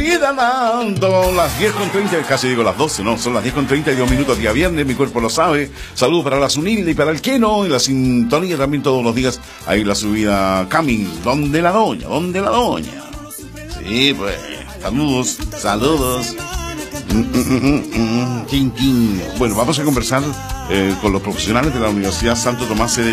vida dando las 10:30, casi digo las 12, no, son las 10:32 día viernes, mi cuerpo lo sabe. Saludos para la Zunilda y para el Keno, y la sintonía también todos los días, ahí la subida Coming, donde la doña. Sí, pues, saludos. Bueno, vamos a conversar con los profesionales de la Universidad Santo Tomás de